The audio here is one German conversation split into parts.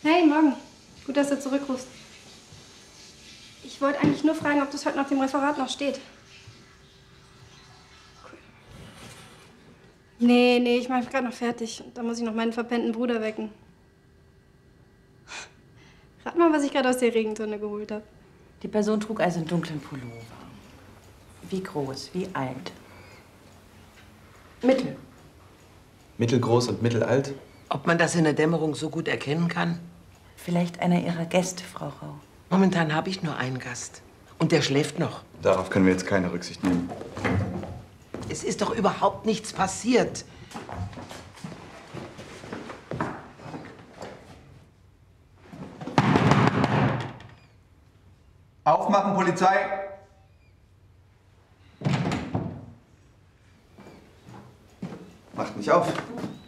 Hey, morgen. Gut, dass du zurückrufst. Ich wollte eigentlich nur fragen, ob das heute nach dem Referat noch steht. Cool. Nee, ich mache gerade noch fertig. Da muss ich noch meinen verpennten Bruder wecken. Rat mal, was ich gerade aus der Regentonne geholt habe. Die Person trug also einen dunklen Pullover. Wie groß, wie alt? Mittel. Mittelgroß und mittelalt? Ob man das in der Dämmerung so gut erkennen kann? Vielleicht einer Ihrer Gäste, Frau Rau. Momentan habe ich nur einen Gast. Und der schläft noch. Darauf können wir jetzt keine Rücksicht nehmen. Es ist doch überhaupt nichts passiert. Aufmachen, Polizei! Macht nicht auf.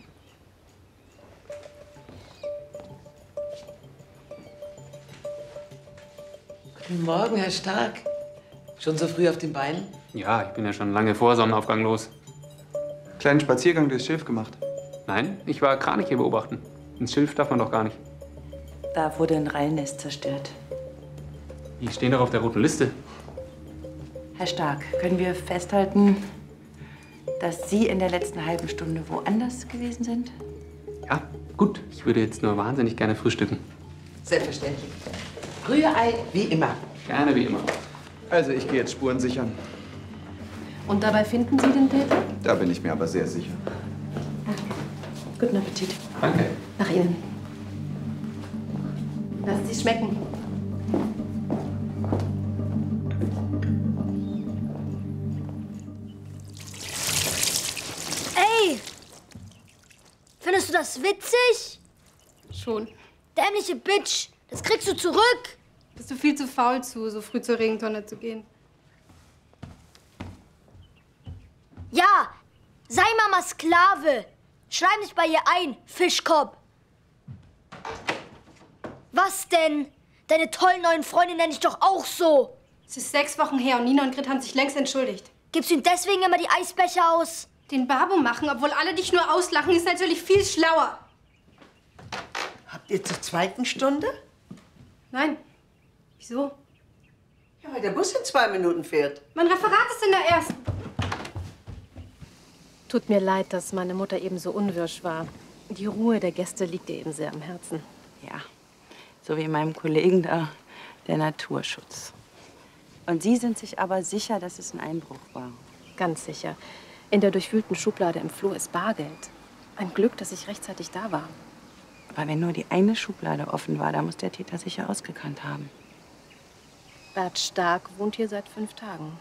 Guten Morgen, Herr Stark. Schon so früh auf den Beinen? Ja, ich bin ja schon lange vor Sonnenaufgang los. Kleinen Spaziergang durchs Schilf gemacht. Nein, ich war Kraniche beobachten. Ins Schilf darf man doch gar nicht. Da wurde ein Rallennest zerstört. Die stehen doch auf der roten Liste. Herr Stark, können wir festhalten, dass Sie in der letzten halben Stunde woanders gewesen sind? Ja, gut. Ich würde jetzt nur wahnsinnig gerne frühstücken. Selbstverständlich. Rührei wie immer. Gerne wie immer. Also, ich gehe jetzt Spuren sichern. Und dabei finden Sie den Täter? Da bin ich mir aber sehr sicher. Guten Appetit. Danke. Nach Ihnen. Lassen Sie es schmecken. Ey! Findest du das witzig? Schon. Dämliche Bitch! Das kriegst du zurück! Bist du viel zu faul zu, so früh zur Regentonne zu gehen? Ja! Sei Mama Sklave! Schleim dich bei ihr ein, Fischkopf! Was denn? Deine tollen neuen Freunde nenne ich doch auch so! Es ist 6 Wochen her und Nina und Grit haben sich längst entschuldigt. Gibst du ihm deswegen immer die Eisbecher aus? Den Babo machen, obwohl alle dich nur auslachen, ist natürlich viel schlauer. Habt ihr zur zweiten Stunde? Nein. Wieso? Ja, weil der Bus in 2 Minuten fährt. Mein Referat ist in der ersten. Tut mir leid, dass meine Mutter eben so unwirsch war. Die Ruhe der Gäste liegt ihr eben sehr am Herzen. Ja, so wie meinem Kollegen da, der Naturschutz. Und Sie sind sich aber sicher, dass es ein Einbruch war? Ganz sicher. In der durchwühlten Schublade im Flur ist Bargeld. Ein Glück, dass ich rechtzeitig da war. Aber wenn nur die eine Schublade offen war, da muss der Täter sicher ausgekannt haben. Bert Stark wohnt hier seit 5 Tagen.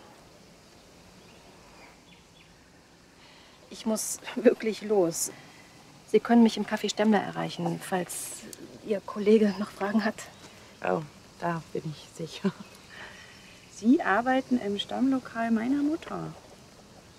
Ich muss wirklich los. Sie können mich im Café Stemmler erreichen, falls Ihr Kollege noch Fragen hat. Oh, da bin ich sicher. Sie arbeiten im Stammlokal meiner Mutter.